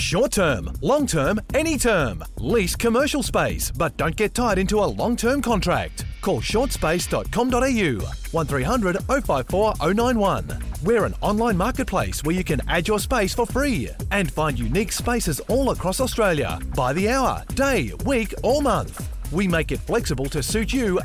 Short term, long term, any term. Lease commercial space, but don't get tied into a long-term contract. Call shortspace.com.au 1300 054 091. We're an online marketplace where you can add your space for free and find unique spaces all across Australia by the hour, day, week or month. We make it flexible to suit you